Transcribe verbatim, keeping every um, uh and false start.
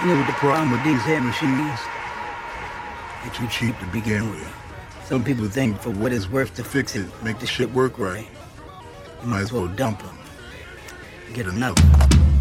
You know what the problem with these head machines? They're too cheap to begin with. Some people think for what it's worth to fix it, make the shit work right, you might as well dump them. Get another.